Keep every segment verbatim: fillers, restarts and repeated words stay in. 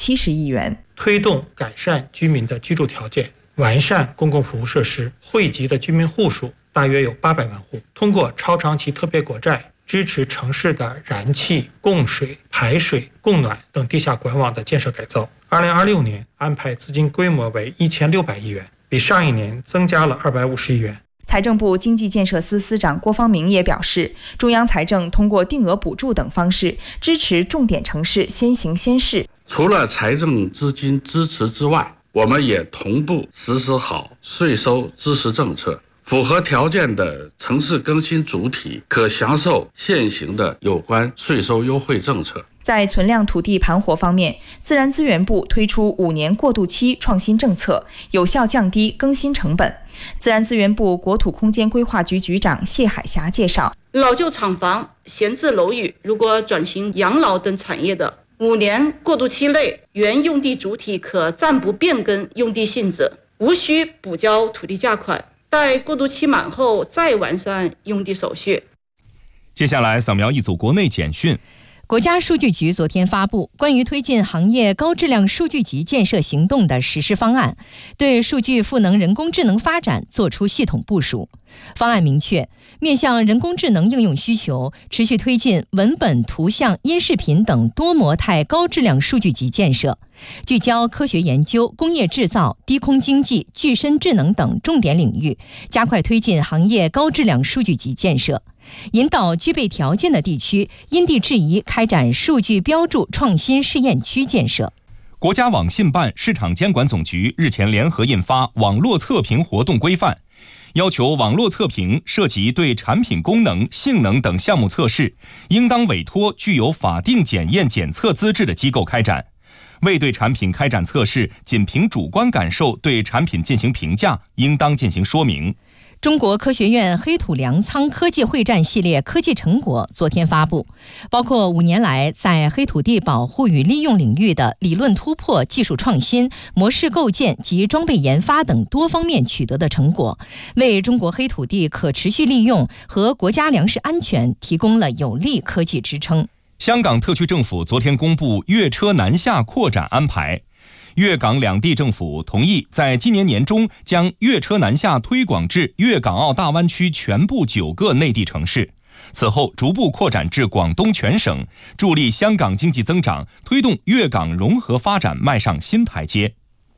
七十亿元。 推动改善居民的居住条件，完善公共服务设施，惠及的居民户数大约有八百万户。通过超长期特别国债支持城市的燃气、供水、排水、供暖等地下管网的建设改造。二零二六年安排资金规模为一千六百亿元，比上一年增加了二百五十亿元。 财政部经济建设司司长郭方明也表示，中央财政通过定额补助等方式支持重点城市先行先试。 除了财政资金支持之外，我们也同步实施好税收支持政策，符合条件的城市更新主体可享受现行的有关税收优惠政策。 在存量土地盘活方面，自然资源部推出五年过渡期创新政策，有效降低更新成本。自然资源部国土空间规划局局长谢海霞介绍， 老旧厂房、闲置楼宇如果转型养老等产业的，五年过渡期内，原用地主体可暂不变更用地性质，无需补交土地价款，待过渡期满后再完善用地手续。 接下来扫描一组国内简讯。 国家数据局昨天发布关于推进行业高质量数据集建设行动的实施方案，对数据赋能人工智能发展作出系统部署。方案明确，面向人工智能应用需求，持续推进文本、图像、音视频等多模态高质量数据集建设，聚焦科学研究、工业制造、低空经济、具身智能等重点领域，加快推进行业高质量数据集建设，引导具备条件的地区因地制宜开展数据标注创新试验区建设。 国家网信办、市场监管总局日前联合印发《网络测评活动规范》，要求网络测评涉及对产品功能、性能等项目测试，应当委托具有法定检验检测资质的机构开展。未对产品开展测试，仅凭主观感受对产品进行评价，应当进行说明。 中国科学院黑土粮仓科技会战系列科技成果昨天发布，包括五年来在黑土地保护与利用领域的理论突破、技术创新、模式构建及装备研发等多方面取得的成果，为中国黑土地可持续利用和国家粮食安全提供了有力科技支撑。 香港特区政府昨天公布粤车南下扩展安排，粤港两地政府同意在今年年中将粤车南下推广至粤港澳大湾区全部九个内地城市，此后逐步扩展至广东全省，助力香港经济增长，推动粤港融合发展迈上新台阶。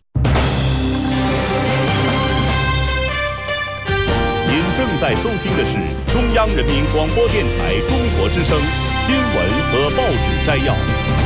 您正在收听的是中央人民广播电台中国之声新闻和报纸摘要。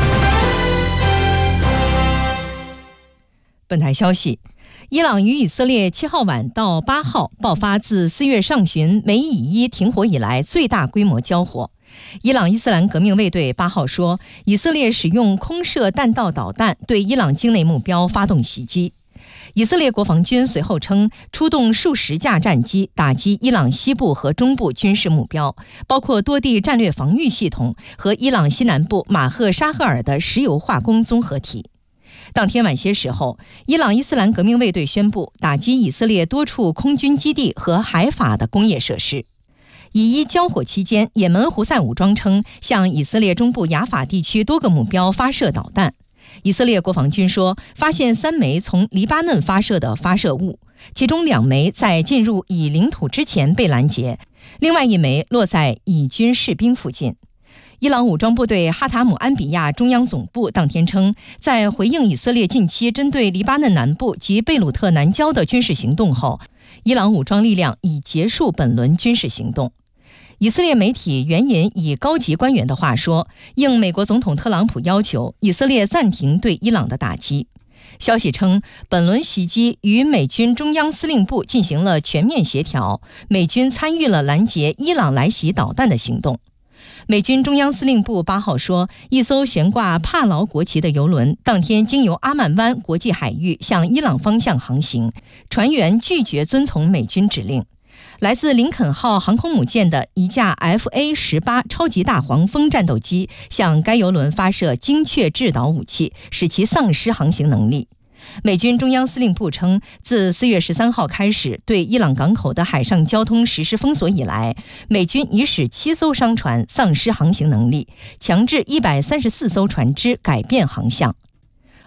本台消息，伊朗与以色列七号晚到八号爆发自四月上旬美以伊停火以来最大规模交火。伊朗伊斯兰革命卫队八号说，以色列使用空射弹道导弹对伊朗境内目标发动袭击。以色列国防军随后称，出动数十架战机打击伊朗西部和中部军事目标，包括多地战略防御系统和伊朗西南部马赫沙赫尔的石油化工综合体。当天晚些时候，伊朗伊斯兰革命卫队宣布打击以色列多处空军基地和海法的工业设施。以伊交火期间，也门胡塞武装称向以色列中部雅法地区多个目标发射导弹。以色列国防军说，发现三枚从黎巴嫩发射的发射物，其中两枚在进入以领土之前被拦截，另外一枚落在以军士兵附近。伊朗武装部队哈塔姆安比亚中央总部当天称，在回应以色列近期针对黎巴嫩南部及贝鲁特南郊的军事行动后，伊朗武装力量已结束本轮军事行动。以色列媒体援引以高级官员的话说，应美国总统特朗普要求，以色列暂停对伊朗的打击。消息称，本轮袭击与美军中央司令部进行了全面协调，美军参与了拦截伊朗来袭导弹的行动。美军中央司令部八号说，一艘悬挂帕劳国旗的油轮当天经由阿曼湾国际海域向伊朗方向航行，船员拒绝遵从美军指令。来自林肯号航空母舰的一架 F A 十八 超级大黄蜂战斗机向该油轮发射精确制导武器，使其丧失航行能力。美军中央司令部称，自四月十三号开始对伊朗港口的海上交通实施封锁以来，美军已使七艘商船丧失航行能力，强制一百三十四艘船只改变航向。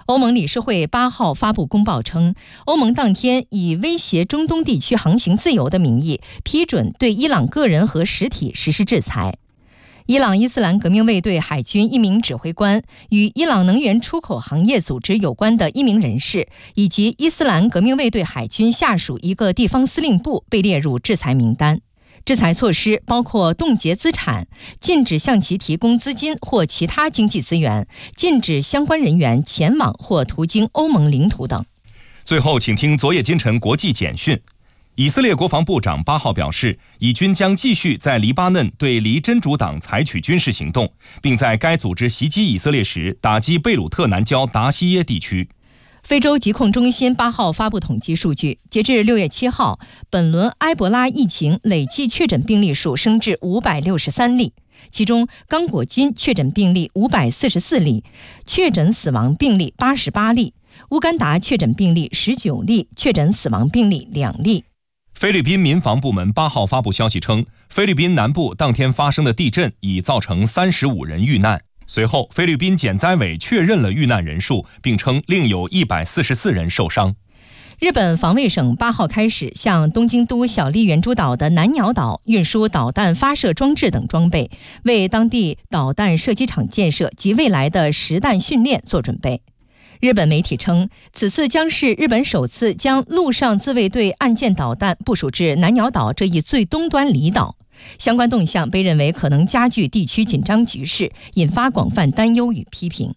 欧盟理事会八号发布公报称，欧盟当天以威胁中东地区航行自由的名义，批准对伊朗个人和实体实施制裁。伊朗伊斯兰革命卫队海军一名指挥官、与伊朗能源出口行业组织有关的一名人士，以及伊斯兰革命卫队海军下属一个地方司令部被列入制裁名单。制裁措施包括冻结资产、禁止向其提供资金或其他经济资源、禁止相关人员前往或途经欧盟领土等。 最后，请听昨夜今晨国际简讯。以色列国防部长八号表示，以军将继续在黎巴嫩对离真主党采取军事行动，并在该组织袭击以色列时打击贝鲁特南郊达西耶地区。 非洲疾控中心八号发布统计数据，截至六月七号，本轮埃博拉疫情累计确诊病例数升至五百六十三例，其中刚果金确诊病例五百四十四例，确诊死亡病例八十八例，乌干达确诊病例十九例，确诊死亡病例两例。 菲律宾民防部门八号发布消息称，菲律宾南部当天发生的地震已造成三十五人遇难。随后，菲律宾减灾委确认了遇难人数，并称另有一百四十四人受伤。 日本防卫省八号开始向东京都小笠原诸岛的南鸟岛运输导弹发射装置等装备，为当地导弹射击场建设及未来的实弹训练做准备。日本媒体称，此次将是日本首次将陆上自卫队岸舰导弹部署至南鸟岛这一最东端离岛。相关动向被认为可能加剧地区紧张局势，引发广泛担忧与批评。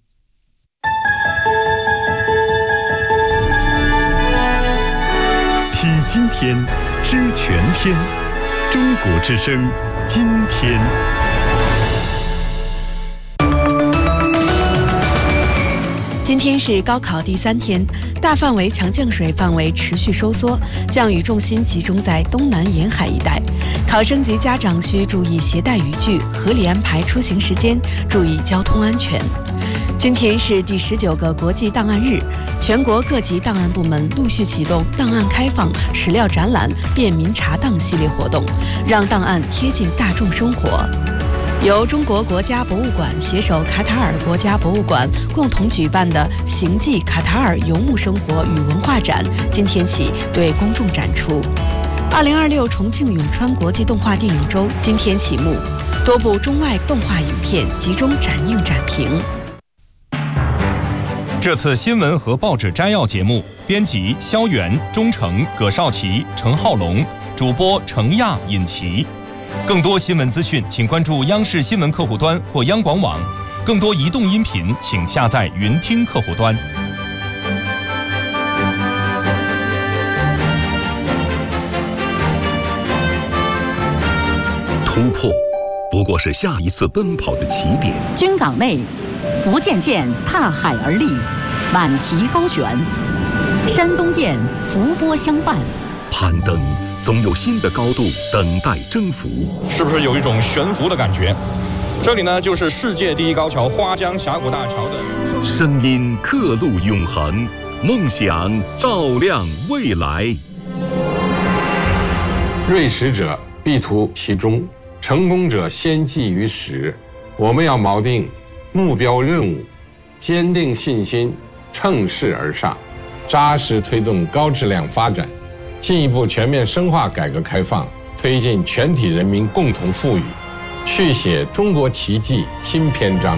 听今天，知全天，中国之声，今天。 今天是高考第三天，大范围强降水范围持续收缩，降雨重心集中在东南沿海一带。考生及家长需注意携带雨具，合理安排出行时间，注意交通安全。今天是第十九个国际档案日，全国各级档案部门陆续启动档案开放、史料展览、便民查档系列活动，让档案贴近大众生活。由中国国家博物馆携手卡塔尔国家博物馆共同举办的“行迹卡塔尔游牧生活与文化展”今天起对公众展出。二零二六重庆永川国际动画电影周今天启幕，多部中外动画影片集中展映展评。 这次新闻和报纸摘要节目，编辑肖元、钟诚、葛少奇、陈浩龙，主播程亚、尹奇。更多新闻资讯，请关注央视新闻客户端或央广网。更多移动音频，请下载云听客户端。 突破，不过是下一次奔跑的起点。 军港内，福建舰踏海而立，满旗高悬；山东舰伏波相伴。 攀登，总有新的高度等待征服。 是不是有一种悬浮的感觉？这里呢，就是世界第一高桥花江峡谷大桥的声音，刻录永恒，梦想照亮未来。 锐识者必图其中，成功者先记于始。我们要锚定目标任务，坚定信心，乘势而上，扎实推动高质量发展，进一步全面深化改革开放，推进全体人民共同富裕，续写中国奇迹新篇章。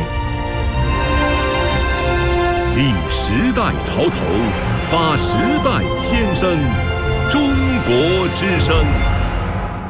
立时代潮头，发时代先声，中国之声。